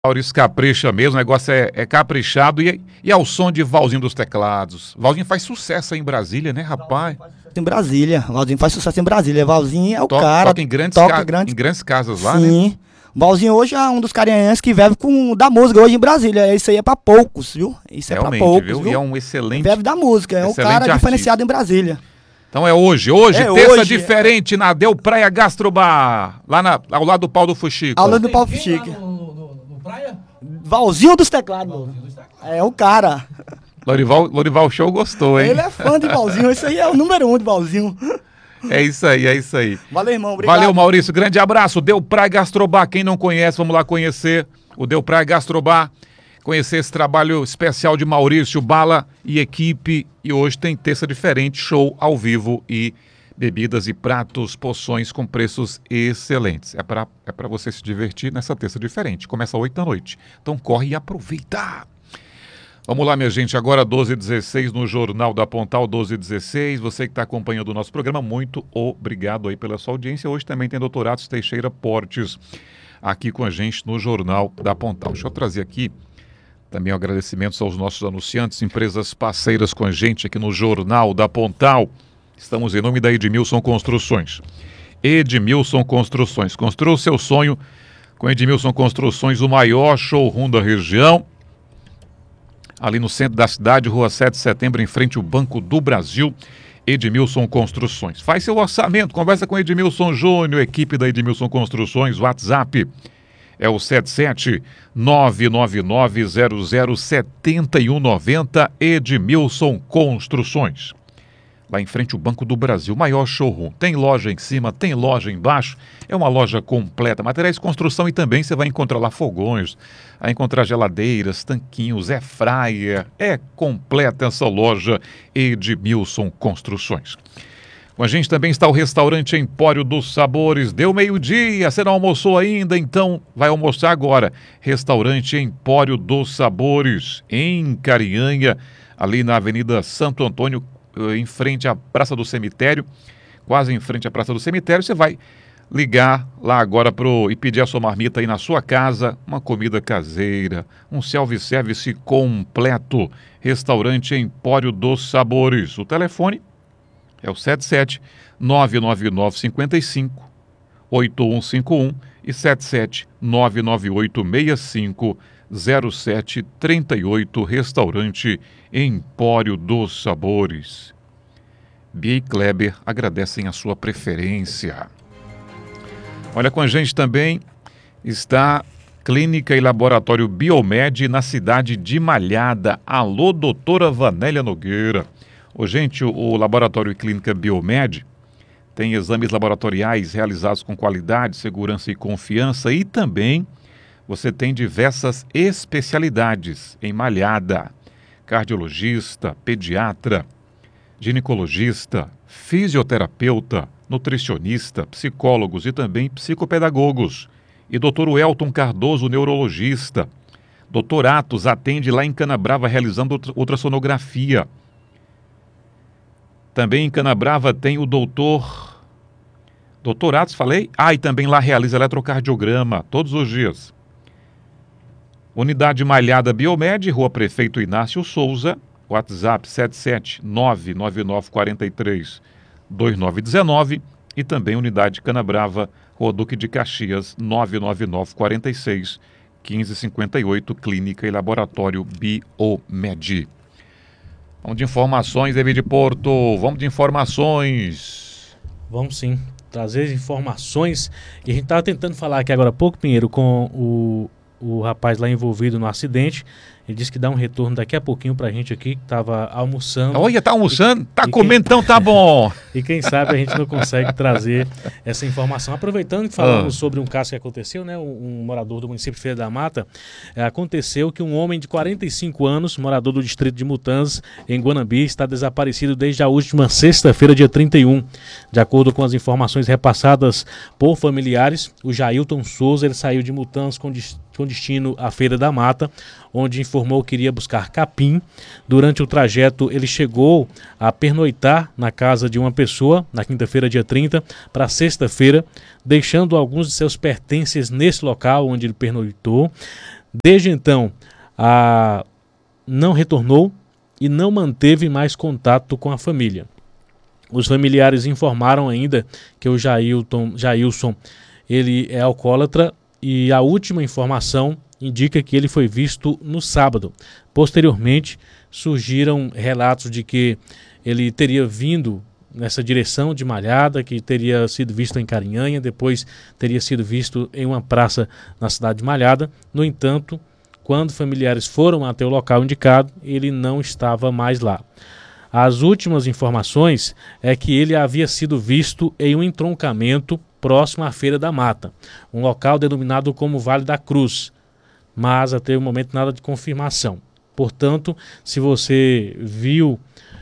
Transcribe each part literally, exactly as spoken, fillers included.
Maurício capricha mesmo, o negócio é, é caprichado e, e ao som de Valzinho dos teclados. Valzinho faz sucesso aí em Brasília, né, rapaz? Em Brasília, Valzinho faz sucesso em Brasília. Valzinho é o To, cara. Toca em grandes, toca ca grandes... em grandes casas lá, né? Sim. O Valzinho hoje é um dos carinhenses que vive com, da música hoje em Brasília. Isso aí é pra poucos, viu? Isso é Realmente, pra poucos, viu? viu? E é um excelente... Vive da música, é um cara artista. diferenciado em Brasília. Então é hoje, hoje, É terça hoje, diferente na Del Praia Gastrobar, lá na, ao lado do Pau do Fuxico. Ao lado do Pau do Fuxico. Valzinho dos teclados. Valzinho dos teclados. É o cara. Lorival, Lorival Show gostou, hein? Ele é fã de Valzinho, esse aí é o número um de Valzinho. É isso aí, é isso aí. Valeu, irmão, obrigado. Valeu, Maurício, grande abraço. Del Praia Gastrobar, quem não conhece, vamos lá conhecer o Del Praia Gastrobar, conhecer esse trabalho especial de Maurício, Bala e equipe. E hoje tem terça diferente, show ao vivo e bebidas e pratos, poções com preços excelentes. É para é para você se divertir nessa terça diferente. Começa às oito da noite. Então corre e aproveita. Vamos lá, minha gente. Agora doze e dezesseis no Jornal da Pontal, doze e dezesseis. Você que está acompanhando o nosso programa, muito obrigado aí pela sua audiência. Hoje também tem doutor Atos Teixeira Portes aqui com a gente no Jornal da Pontal. Deixa eu trazer aqui também agradecimentos aos nossos anunciantes, empresas parceiras com a gente aqui no Jornal da Pontal. Estamos em nome da Edmilson Construções. Edmilson Construções. Construa o seu sonho com Edmilson Construções, o maior showroom da região. Ali no centro da cidade, Rua sete de setembro, em frente ao Banco do Brasil. Edmilson Construções. Faz seu orçamento, conversa com Edmilson Júnior, equipe da Edmilson Construções. WhatsApp é o sete sete nove nove nove zero zero sete um nove zero. Edmilson Construções. Lá em frente ao Banco do Brasil, maior showroom. Tem loja em cima, tem loja embaixo. É uma loja completa. Materiais de construção e também você vai encontrar lá fogões, vai encontrar geladeiras, tanquinhos, é fryer. É completa essa loja Edmilson Construções. Com a gente também está o restaurante Empório dos Sabores. Deu meio-dia, você não almoçou ainda? Então vai almoçar agora. Restaurante Empório dos Sabores, em Carianha, ali na Avenida Santo Antônio, em frente à Praça do Cemitério, quase em frente à Praça do Cemitério. Você vai ligar lá agora pro, e pedir a sua marmita aí na sua casa, uma comida caseira, um self-service completo. Restaurante Empório dos Sabores. O telefone é o sete sete nove nove nove cinco cinco oito um cinco um e sete sete nove nove oito seis cinco zero sete três oito. Restaurante Empório dos Sabores. Bia e Kleber agradecem a sua preferência. Olha, com a gente também está Clínica e Laboratório Biomed na cidade de Malhada. Alô, doutora Vanélia Nogueira. Ô, gente, o, o Laboratório e Clínica Biomed tem exames laboratoriais realizados com qualidade, segurança e confiança, e também você tem diversas especialidades em Malhada: cardiologista, pediatra, ginecologista, fisioterapeuta, nutricionista, psicólogos e também psicopedagogos. E doutor Welton Cardoso, neurologista. doutor Atos atende lá em Canabrava realizando ultrassonografia. Também em Canabrava tem o doutor... doutor Atos, falei? Ah, e também lá realiza eletrocardiograma todos os dias. Unidade Malhada Biomed, Rua Prefeito Inácio Souza, WhatsApp sete sete nove nove nove quatro três dois nove um nove e também Unidade Canabrava, Rua Duque de Caxias, nove nove nove quatro seis um cinco cinco oito, Clínica e Laboratório Biomed. Vamos de informações, David Porto, vamos de informações. Vamos sim, trazer informações. E a gente estava tentando falar aqui agora há pouco, Pinheiro, com o... o rapaz lá envolvido no acidente. Ele disse que dá um retorno daqui a pouquinho pra gente aqui, que tava almoçando. Olha, tá almoçando? E, tá e comendo, quem... então tá bom. E quem sabe a gente não consegue trazer essa informação. Aproveitando que falamos ah. sobre um caso que aconteceu, né? Um, um morador do município de Feira da Mata, é, aconteceu que um homem de quarenta e cinco anos, morador do distrito de Mutanzas, em Guanambi, está desaparecido desde a última sexta-feira, dia trinta e um. De acordo com as informações repassadas por familiares, o Jailton Souza, ele saiu de Mutanzas com destino com destino à Feira da Mata, onde informou que iria buscar capim. Durante o trajeto, ele chegou a pernoitar na casa de uma pessoa, na quinta-feira, dia trinta, para sexta-feira, deixando alguns de seus pertences nesse local onde ele pernoitou. Desde então, a... não retornou e não manteve mais contato com a família. Os familiares informaram ainda que o Jailton, Jailson ele é alcoólatra e a última informação indica que ele foi visto no sábado. Posteriormente, surgiram relatos de que ele teria vindo nessa direção de Malhada, que teria sido visto em Carinhanha, depois teria sido visto em uma praça na cidade de Malhada. No entanto, quando familiares foram até o local indicado, ele não estava mais lá. As últimas informações é que ele havia sido visto em um entroncamento próximo à Feira da Mata, um local denominado como Vale da Cruz, mas até o momento nada de confirmação. Portanto, se você viu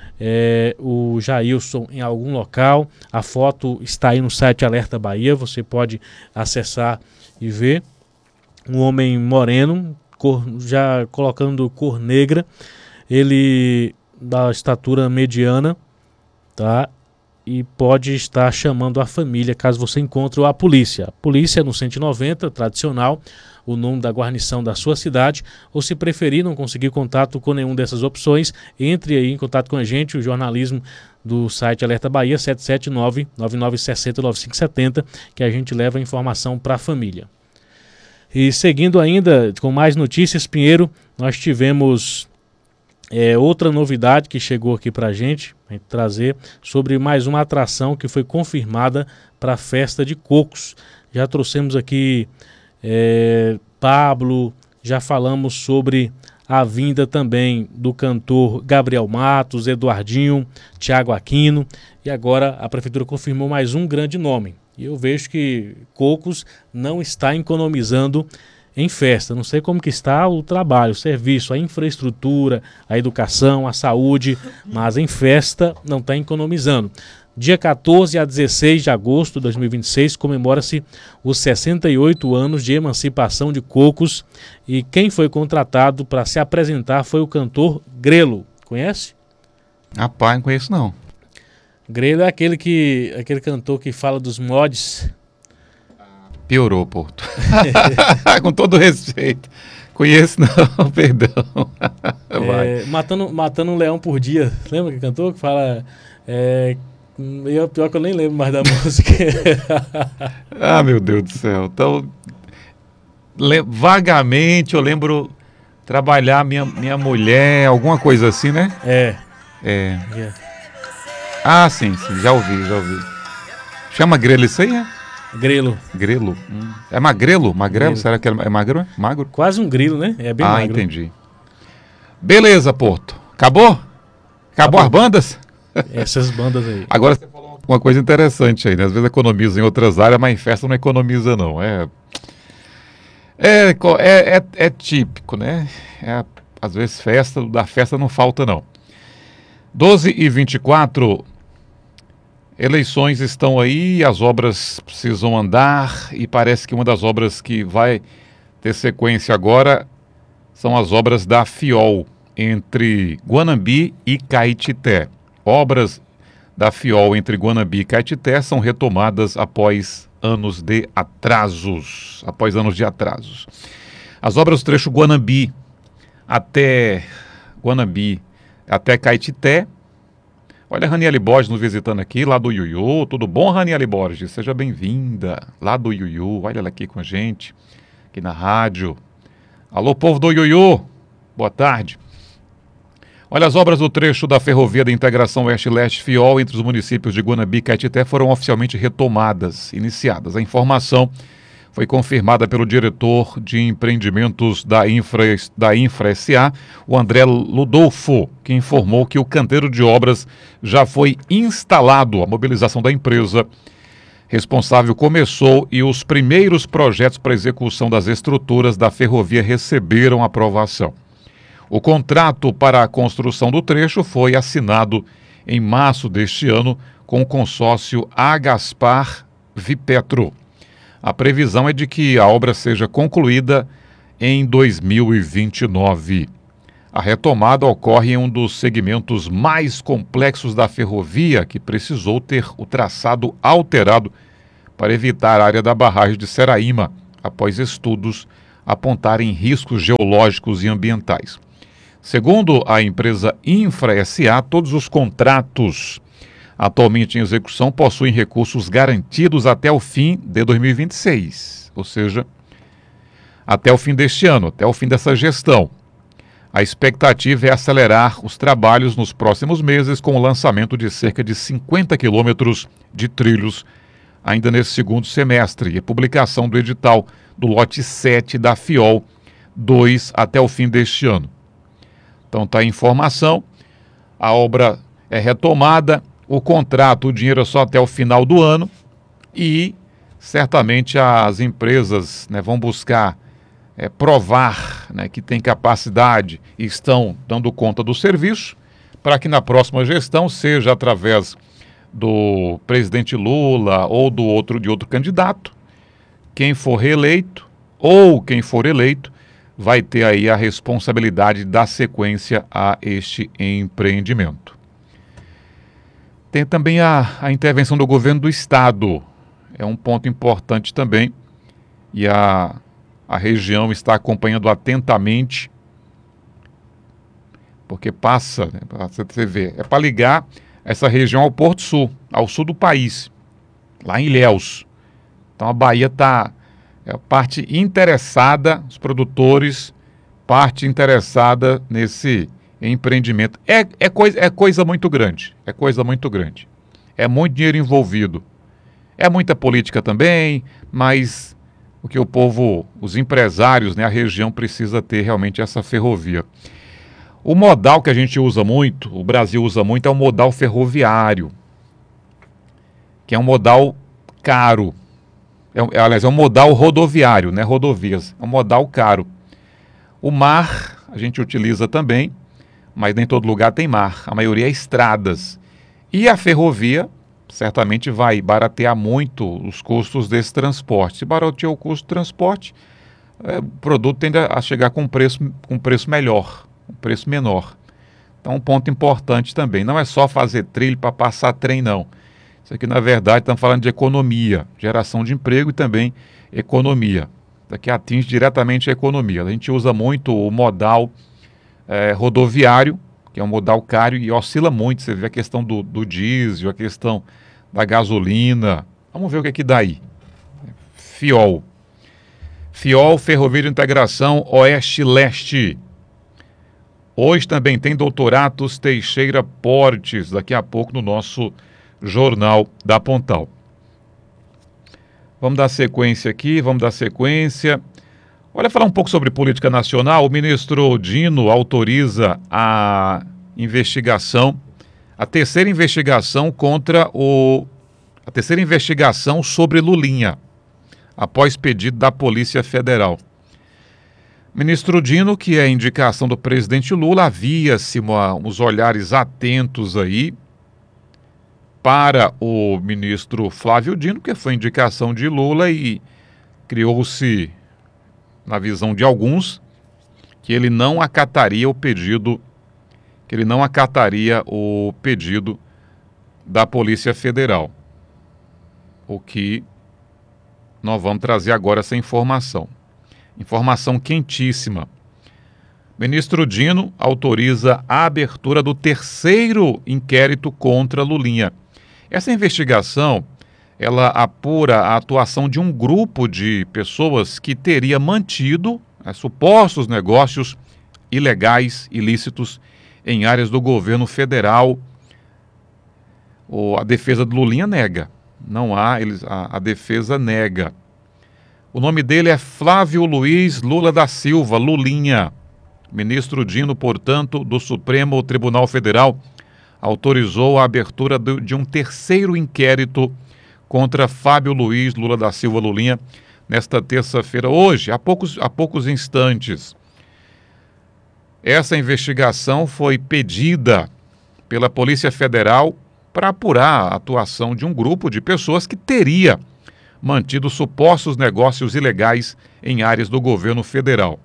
é, o Jailson em algum local, a foto está aí no site Alerta Bahia, você pode acessar e ver. Um homem moreno, cor, já colocando cor negra, ele da estatura mediana, tá? E pode estar chamando a família caso você encontre a polícia. A polícia no cento e noventa, tradicional, o nome da guarnição da sua cidade, ou se preferir não conseguir contato com nenhuma dessas opções, entre aí em contato com a gente, o jornalismo do site Alerta Bahia, sete sete nove, nove nove seis zero, nove cinco sete zero, que a gente leva a informação para a família. E seguindo ainda com mais notícias, Pinheiro, nós tivemos é, outra novidade que chegou aqui para a gente, a gente trazer sobre mais uma atração que foi confirmada para a festa de Cocos. Já trouxemos aqui é, Pablo, já falamos sobre a vinda também do cantor Gabriel Matos, Eduardinho, Thiago Aquino, e agora a prefeitura confirmou mais um grande nome. E eu vejo que Cocos não está economizando em festa. Não sei como que está o trabalho, o serviço, a infraestrutura, a educação, a saúde, mas em festa não está economizando. Dia quatorze a dezesseis de agosto de dois mil e vinte e seis comemora-se os sessenta e oito anos de emancipação de Cocos, e quem foi contratado para se apresentar foi o cantor Grelo. Conhece? Rapaz, não conheço não. Grelo é aquele, que, aquele cantor que fala dos mods. Piorou, Porto. Com todo respeito. Conheço não, perdão. É, matando, matando um leão por dia. Lembra que cantor que fala... É, eu, pior que eu nem lembro mais da música. Ah, meu Deus do céu. Então, le, vagamente eu lembro trabalhar minha, minha mulher, alguma coisa assim, né? É. É. Yeah. Ah, sim, sim, já ouvi, já ouvi. Chama Grelo isso aí, é? Grelo. Grelo. Hum. É magrelo? Magrelo? Grelo. Será que é magro? Magro? Quase um grilo, né? É bem ah, magro. entendi. Beleza, Porto. Acabou? Acabou, Acabou. as bandas? Essas bandas aí. Agora você falou uma coisa interessante aí, né? Às vezes economiza em outras áreas, mas em festa não economiza, não. É, é, é, é, é típico, né? É, às vezes festa, da festa não falta, não. doze e vinte e quatro, eleições estão aí, as obras precisam andar, e parece que uma das obras que vai ter sequência agora são as obras da Fiol, entre Guanambi e Caetité. Obras da Fiol entre Guanambi e Caetité são retomadas após anos de atrasos. Após anos de atrasos. As obras do trecho Guanambi até Guanambi até Caetité. Olha a Raniele Borges nos visitando aqui, lá do Iuiú. Tudo bom, Raniele Borges? Seja bem-vinda, lá do Iuiú. Olha ela aqui com a gente, aqui na rádio. Alô, povo do Iuiú, boa tarde. Olha, as obras do trecho da Ferrovia da Integração Oeste-Leste Fiol entre os municípios de Guanambi e Caetité foram oficialmente retomadas, iniciadas. A informação foi confirmada pelo diretor de empreendimentos da Infra, da Infra S A, o André Ludolfo, que informou que o canteiro de obras já foi instalado. A mobilização da empresa responsável começou e os primeiros projetos para execução das estruturas da ferrovia receberam aprovação. O contrato para a construção do trecho foi assinado em março deste ano com o consórcio Agaspar Vipetro. A previsão é de que a obra seja concluída em dois mil e vinte e nove. A retomada ocorre em um dos segmentos mais complexos da ferrovia, que precisou ter o traçado alterado para evitar a área da barragem de Seraíma, após estudos apontarem riscos geológicos e ambientais. Segundo a empresa Infra S A, todos os contratos atualmente em execução possuem recursos garantidos até o fim de dois mil e vinte e seis, ou seja, até o fim deste ano, até o fim dessa gestão. A expectativa é acelerar os trabalhos nos próximos meses com o lançamento de cerca de cinquenta quilômetros de trilhos ainda nesse segundo semestre e a publicação do edital do lote sete da Fiol dois até o fim deste ano. Então está a informação, a obra é retomada, o contrato, o dinheiro é só até o final do ano e certamente as empresas, né, vão buscar é, provar, né, que tem capacidade e estão dando conta do serviço para que na próxima gestão, seja através do presidente Lula ou do outro, de outro candidato, quem for reeleito ou quem for eleito vai ter aí a responsabilidade da sequência a este empreendimento. Tem também a, a intervenção do governo do estado, é um ponto importante também, e a, a região está acompanhando atentamente, porque passa, né, você vê, é para ligar essa região ao Porto Sul, ao sul do país, lá em Ilhéus. Então a Bahia está, é a parte interessada, os produtores, parte interessada nesse empreendimento. É, é, coisa, é coisa muito grande, é coisa muito grande. É muito dinheiro envolvido. É muita política também, mas o que o povo, os empresários, né, a região precisa ter realmente essa ferrovia. O modal que a gente usa muito, o Brasil usa muito, é o modal ferroviário, que é um modal caro. É, aliás, é um modal rodoviário, né, rodovias, é um modal caro. O mar a gente utiliza também, mas nem todo lugar tem mar, a maioria é estradas. E a ferrovia certamente vai baratear muito os custos desse transporte. Se baratear o custo do transporte, é, o produto tende a chegar com um preço, com preço melhor, um preço menor. Então um ponto importante também, não é só fazer trilho para passar trem não. Isso aqui na verdade estamos falando de economia, geração de emprego e também economia. Isso aqui atinge diretamente a economia. A gente usa muito o modal É, rodoviário, que é um modal caro e oscila muito. Você vê a questão do, do diesel, a questão da gasolina. Vamos ver o que é que dá aí. Fiol. Fiol, Ferrovia de Integração Oeste-Leste. Hoje também tem Doutoratos Teixeira Portes, daqui a pouco no nosso Jornal da Pontal. Vamos dar sequência aqui, vamos dar sequência. Olha, falar um pouco sobre política nacional. O ministro Dino autoriza a investigação, a terceira investigação contra o... a terceira investigação sobre Lulinha, após pedido da Polícia Federal. Ministro Dino, que é indicação do presidente Lula, havia-se uns olhares atentos aí para o ministro Flávio Dino, que foi indicação de Lula e criou-se, na visão de alguns, que ele não acataria o pedido, que ele não acataria o pedido da Polícia Federal. O que nós vamos trazer agora essa informação. Informação quentíssima. Ministro Dino autoriza a abertura do terceiro inquérito contra Lulinha. Essa investigação, ela apura a atuação de um grupo de pessoas que teria mantido né, supostos negócios ilegais, ilícitos, em áreas do governo federal. O, a defesa do Lulinha nega. Não há, eles, a, a defesa nega. O nome dele é Flávio Luiz Lula da Silva, Lulinha. Ministro Dino, portanto, do Supremo Tribunal Federal, autorizou a abertura de, de um terceiro inquérito contra Fábio Luiz Lula da Silva, Lulinha, nesta terça-feira, hoje, há poucos, há poucos instantes. Essa investigação foi pedida pela Polícia Federal para apurar a atuação de um grupo de pessoas que teria mantido supostos negócios ilegais em áreas do governo federal.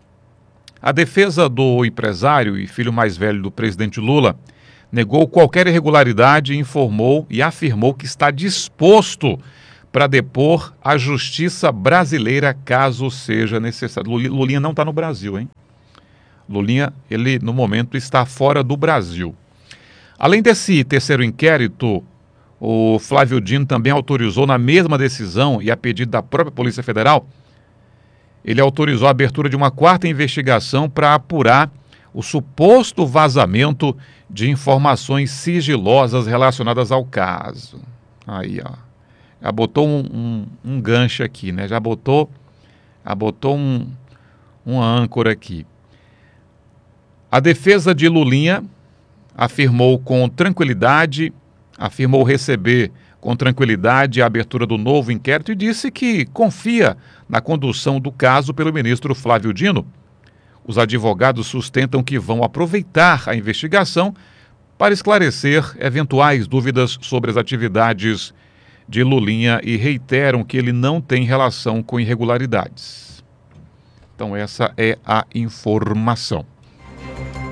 A defesa do empresário e filho mais velho do presidente Lula negou qualquer irregularidade e informou e afirmou que está disposto para depor a justiça brasileira, caso seja necessário. Lulinha não está no Brasil, hein? Lulinha, ele no momento está fora do Brasil. Além desse terceiro inquérito, o Flávio Dino também autorizou, na mesma decisão e a pedido da própria Polícia Federal, ele autorizou a abertura de uma quarta investigação para apurar o suposto vazamento de informações sigilosas relacionadas ao caso. Aí, ó. Já botou um, um, um gancho aqui, né? Já botou, já botou um, um âncora aqui. A defesa de Lulinha afirmou com tranquilidade, afirmou receber com tranquilidade a abertura do novo inquérito e disse que confia na condução do caso pelo ministro Flávio Dino. Os advogados sustentam que vão aproveitar a investigação para esclarecer eventuais dúvidas sobre as atividades de Lulinha e reiteram que ele não tem relação com irregularidades. Então essa é a informação.